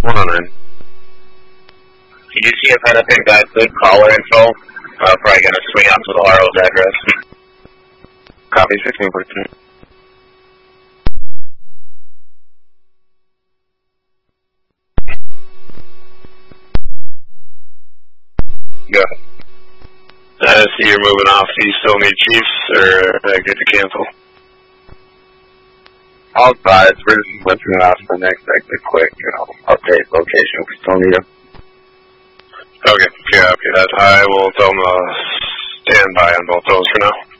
109. Can you see if anything got good caller info? Probably gonna swing out to the RO's address. Copy, 1614. Go. I see you're moving off. Do you still need chiefs, or get to cancel? All sides. We're just listening out for the next exit quick, update location if we still need them. Okay, copy that. I will tell them stand by on both those for now.